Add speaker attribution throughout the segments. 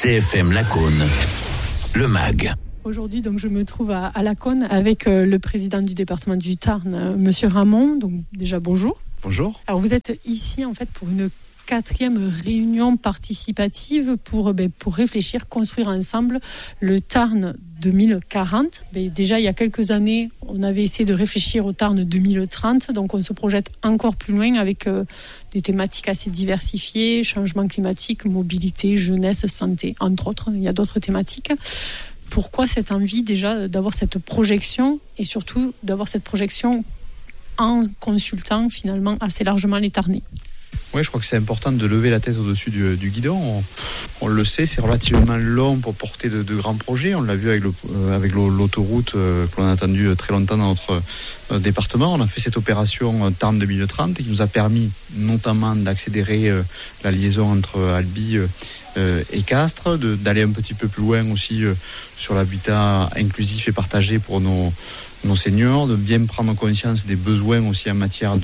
Speaker 1: CFM Lacaune, le MAG.
Speaker 2: Aujourd'hui, donc, je me trouve à Lacaune avec le président du département du Tarn, Monsieur Ramon. Donc, déjà, bonjour.
Speaker 3: Bonjour.
Speaker 2: Alors, vous êtes ici, en fait, pour une 4e réunion participative pour réfléchir, construire ensemble le Tarn 2040. Déjà, il y a quelques années, on avait essayé de réfléchir au Tarn 2030. Donc, on se projette encore plus loin avec des thématiques assez diversifiées, changement climatique, mobilité, jeunesse, santé, entre autres. Il y a d'autres thématiques. Pourquoi cette envie déjà d'avoir cette projection et surtout d'avoir cette projection en consultant finalement assez largement les Tarnais?
Speaker 3: Oui, je crois que c'est important de lever la tête au-dessus du guidon. On le sait, c'est relativement long pour porter de grands projets. On l'a vu avec l'autoroute que l'on a attendu très longtemps dans notre département. On a fait cette opération Tarn 2030 qui nous a permis notamment d'accélérer la liaison entre Albi et Castres, d'aller un petit peu plus loin aussi sur l'habitat inclusif et partagé pour nos seniors, de bien prendre conscience des besoins aussi en matière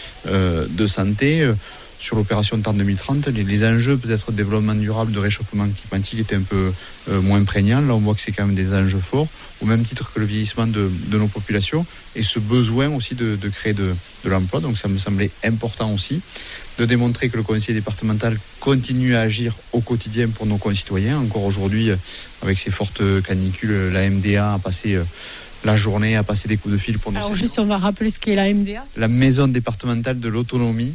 Speaker 3: de santé. Sur l'opération Tarn 2030, les enjeux peut-être de développement durable, de réchauffement climatique étaient un peu moins prégnants. Là, on voit que c'est quand même des enjeux forts, au même titre que le vieillissement de nos populations et ce besoin aussi de créer de l'emploi. Donc ça me semblait important aussi de démontrer que le conseil départemental continue à agir au quotidien pour nos concitoyens. Encore aujourd'hui, avec ces fortes canicules, la MDA a passé la journée à passer des coups de fil pour nous.
Speaker 2: Alors juste, on va rappeler ce qu'est la MDA.
Speaker 3: La Maison départementale de l'autonomie,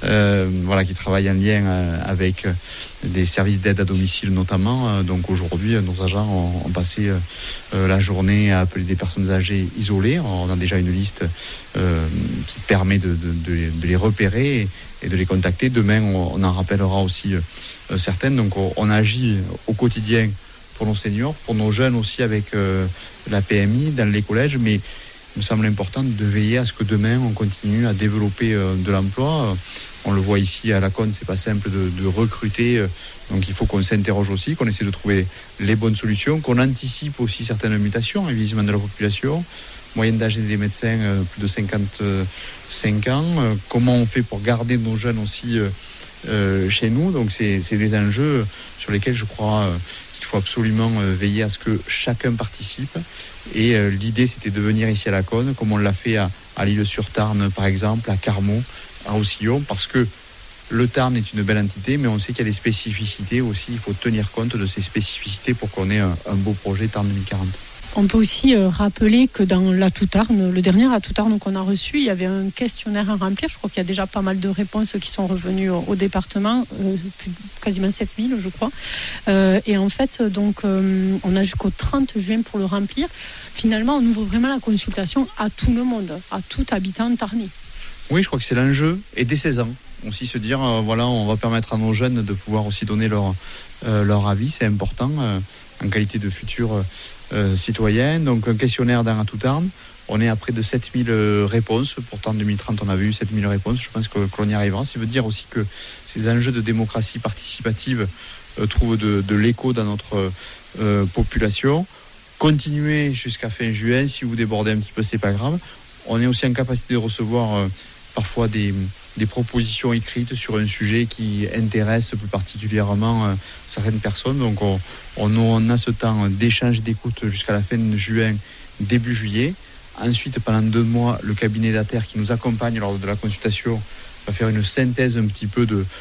Speaker 3: qui travaille en lien avec des services d'aide à domicile notamment. Donc aujourd'hui, nos agents ont passé la journée à appeler des personnes âgées isolées. On a déjà une liste qui permet de les repérer et de les contacter. Demain, on en rappellera aussi certaines. Donc on agit au quotidien pour nos seniors, pour nos jeunes aussi avec la PMI dans les collèges, mais il me semble important de veiller à ce que demain on continue à développer de l'emploi. On le voit ici à Lacaune, c'est pas simple de recruter, donc il faut qu'on s'interroge aussi, qu'on essaie de trouver les bonnes solutions, qu'on anticipe aussi certaines mutations, un vieillissement de la population, moyenne d'âge des médecins plus de 55 ans, comment on fait pour garder nos jeunes aussi chez nous. Donc c'est des enjeux sur lesquels je crois il faut absolument veiller à ce que chacun participe. Et l'idée, c'était de venir ici à Lacaune, comme on l'a fait à l'Île-sur-Tarn, par exemple, à Carmaux, à Roussillon, parce que le Tarn est une belle entité, mais on sait qu'il y a des spécificités aussi. Il faut tenir compte de ces spécificités pour qu'on ait un beau projet Tarn 2040.
Speaker 2: On peut aussi rappeler que dans l'Atout Tarn, le dernier Atout Tarn qu'on a reçu, il y avait un questionnaire à remplir. Je crois qu'il y a déjà pas mal de réponses qui sont revenues au département, quasiment 7000 je crois. Et en fait, donc, on a jusqu'au 30 juin pour le remplir. Finalement, on ouvre vraiment la consultation à tout le monde, à tout habitant tarnais.
Speaker 3: Oui, je crois que c'est l'enjeu. Et dès 16 ans, aussi se dire, on va permettre à nos jeunes de pouvoir aussi donner leur avis. C'est important en qualité de futurs citoyens. Donc un questionnaire dans Atout Tarn. On est à près de 7000 réponses. Pourtant, en 2030, on avait eu 7000 réponses. Je pense qu'on y arrivera. Ça veut dire aussi que ces enjeux de démocratie participative trouvent de l'écho dans notre population. Continuez jusqu'à fin juin. Si vous débordez un petit peu, c'est pas grave. On est aussi en capacité de recevoir parfois des propositions écrites sur un sujet qui intéresse plus particulièrement certaines personnes. Donc on a ce temps d'échange, d'écoute jusqu'à la fin de juin, début juillet. Ensuite, pendant 2 mois, le cabinet d'ATER qui nous accompagne lors de la consultation va faire une synthèse un petit peu de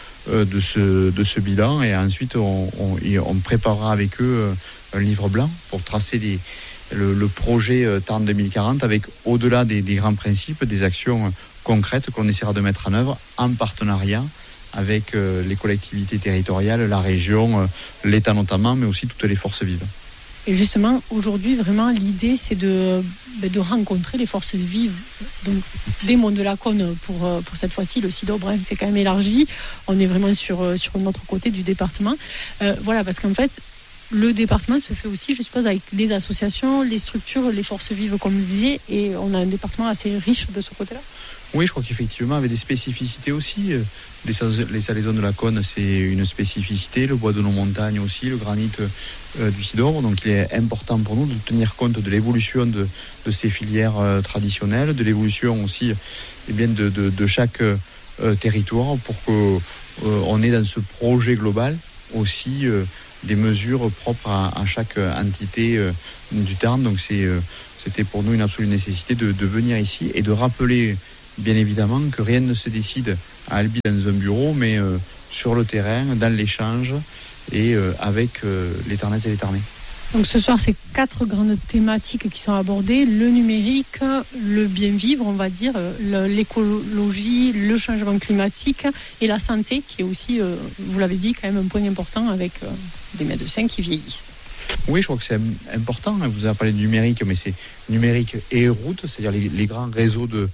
Speaker 3: ce bilan. Et ensuite, on préparera avec eux un livre blanc pour tracer le projet Tarn 2040 avec, au-delà des grands principes, des actions concrètes qu'on essaiera de mettre en œuvre en partenariat avec les collectivités territoriales, la région, l'État notamment, mais aussi toutes les forces vives.
Speaker 2: Et justement, aujourd'hui, vraiment, l'idée, c'est de rencontrer les forces vives donc, des monts de Lacaune pour cette fois-ci. Le CIDO, bref, c'est quand même élargi. On est vraiment sur notre côté du département. Parce qu'en fait, le département se fait aussi, je suppose, avec les associations, les structures, les forces vives, comme vous disiez, et on a un département assez riche de ce côté-là.
Speaker 3: Oui, je crois qu'effectivement, avec des spécificités aussi. Les salaisons de Lacaune, c'est une spécificité. Le bois de nos montagnes aussi, le granit du Cidore. Donc, il est important pour nous de tenir compte de l'évolution de ces filières traditionnelles, de l'évolution aussi de chaque territoire pour qu'on ait dans ce projet global aussi des mesures propres à chaque entité du Tarn. Donc c'était pour nous une absolue nécessité de venir ici et de rappeler bien évidemment que rien ne se décide à Albi dans un bureau, mais sur le terrain, dans l'échange et avec les Tarnaises et les Tarnais.
Speaker 2: Donc ce soir, c'est 4 grandes thématiques qui sont abordées. Le numérique, le bien vivre, on va dire, l'écologie, le changement climatique et la santé, qui est aussi, vous l'avez dit, quand même un point important avec des médecins qui vieillissent.
Speaker 3: Oui, je crois que c'est important. Vous avez parlé de numérique, mais c'est numérique et route, c'est-à-dire les grands réseaux de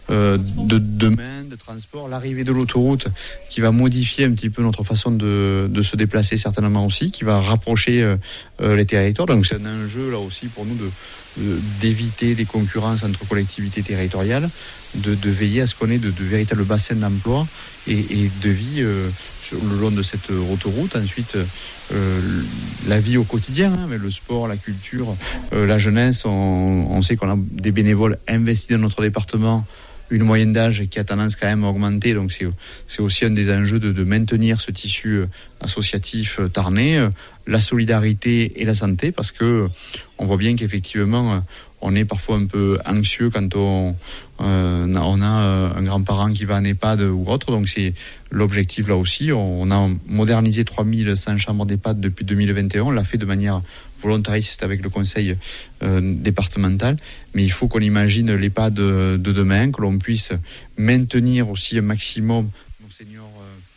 Speaker 3: main, de transport, l'arrivée de l'autoroute qui va modifier un petit peu notre façon de se déplacer certainement aussi, qui va rapprocher les territoires. Donc c'est un enjeu là aussi pour nous d'éviter des concurrences entre collectivités territoriales, de veiller à ce qu'on ait de véritables bassins d'emploi et de vie le long de cette autoroute. Ensuite, la vie au quotidien, mais le sport, la culture, la jeunesse. On sait qu'on a des bénévoles investis dans notre département, une moyenne d'âge qui a tendance quand même à augmenter. Donc c'est aussi un des enjeux de maintenir ce tissu associatif tarnais, la solidarité et la santé, parce que on voit bien qu'effectivement on est parfois un peu anxieux quand on a un grand-parent qui va en EHPAD ou autre. Donc c'est l'objectif là aussi. On a modernisé 3100 chambres d'EHPAD depuis 2021. On l'a fait de manière volontariste avec le conseil départemental. Mais il faut qu'on imagine l'EHPAD de demain, que l'on puisse maintenir aussi un maximum nos seniors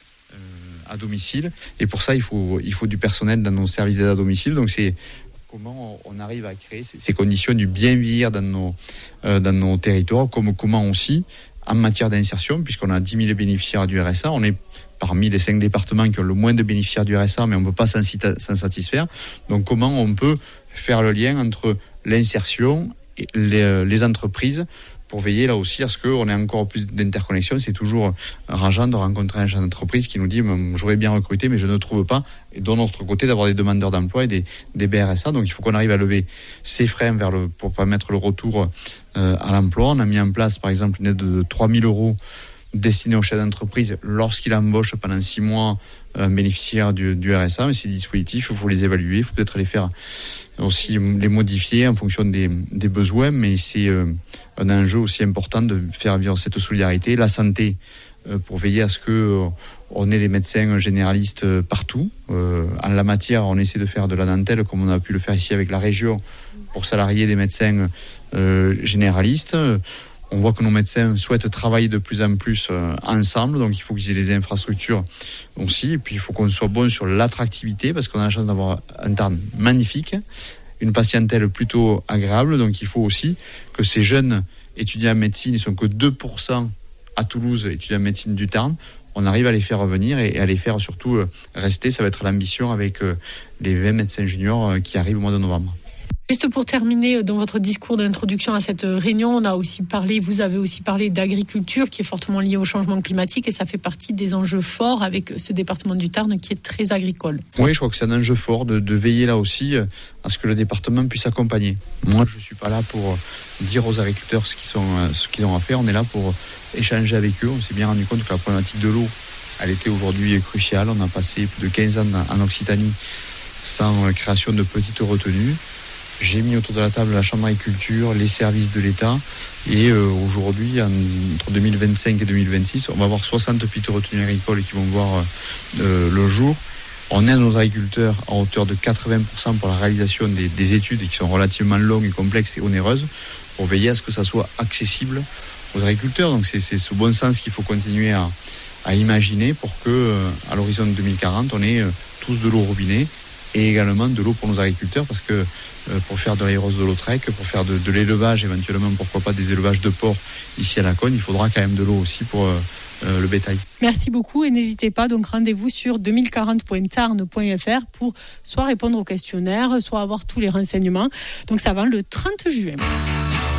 Speaker 3: à domicile. Et pour ça, il faut du personnel dans nos services d'aide à domicile. Donc c'est comment on arrive à créer ces conditions du bien vieillir dans nos territoires, comment aussi en matière d'insertion, puisqu'on a 10 000 bénéficiaires du RSA, on est parmi les 5 départements qui ont le moins de bénéficiaires du RSA, mais on ne peut pas s'en satisfaire. Donc comment on peut faire le lien entre l'insertion et les entreprises pour veiller là aussi à ce qu'on ait encore plus d'interconnexion. C'est toujours rageant de rencontrer un chef d'entreprise qui nous dit « j'aurais bien recruté, mais je ne trouve pas ». Et de notre côté, d'avoir des demandeurs d'emploi et des BRSA. Donc il faut qu'on arrive à lever ces freins pour permettre le retour à l'emploi. On a mis en place, par exemple, une aide de 3 000 € destinée aux chefs d'entreprise lorsqu'il embauche pendant 6 mois un bénéficiaire du RSA. Mais ces dispositifs, il faut les évaluer, il faut peut-être les faire aussi, les modifier en fonction des besoins, mais c'est un enjeu aussi important de faire vivre cette solidarité, la santé, pour veiller à ce que on ait des médecins généralistes partout. En la matière, on essaie de faire de la dentelle, comme on a pu le faire ici avec la région, pour salarier des médecins généralistes. On voit que nos médecins souhaitent travailler de plus en plus ensemble, donc il faut qu'ils aient des infrastructures aussi. Et puis il faut qu'on soit bon sur l'attractivité, parce qu'on a la chance d'avoir un Tarn magnifique, une patientèle plutôt agréable. Donc il faut aussi que ces jeunes étudiants en médecine, ils sont que 2% à Toulouse, étudiants en médecine du Tarn, on arrive à les faire revenir et à les faire surtout rester. Ça va être l'ambition avec les 20 médecins juniors qui arrivent au mois de novembre.
Speaker 2: Juste pour terminer, dans votre discours d'introduction à cette réunion, vous avez aussi parlé d'agriculture qui est fortement liée au changement climatique, et ça fait partie des enjeux forts avec ce département du Tarn qui est très agricole. Oui, je crois que c'est un enjeu fort de veiller là aussi à ce que le département puisse accompagner. Moi, je ne suis pas là pour dire aux agriculteurs ce qu'ils ont à faire. On est là pour échanger avec eux. On s'est bien rendu compte que la problématique de l'eau, elle était aujourd'hui cruciale. On a passé plus de 15 ans en Occitanie sans création de petites retenues. J'ai mis autour de la table la Chambre d'agriculture, les services de l'État, et aujourd'hui, entre 2025 et 2026, on va avoir 60 petites retenues agricoles qui vont voir le jour. On aide nos agriculteurs à hauteur de 80% pour la réalisation des études qui sont relativement longues et complexes et onéreuses, pour veiller à ce que ça soit accessible aux agriculteurs. Donc c'est ce bon sens qu'il faut continuer à imaginer pour que, à l'horizon de 2040, on ait tous de l'eau au robinet, et également de l'eau pour nos agriculteurs, parce que pour faire de l'aérose de l'Autrec, pour faire de l'élevage, éventuellement pourquoi pas des élevages de porcs ici à la Cône, il faudra quand même de l'eau aussi pour le bétail. Merci beaucoup, et n'hésitez pas, donc rendez-vous sur 2040.tarn.fr pour soit répondre au questionnaire, soit avoir tous les renseignements. Donc ça va le 30 juin.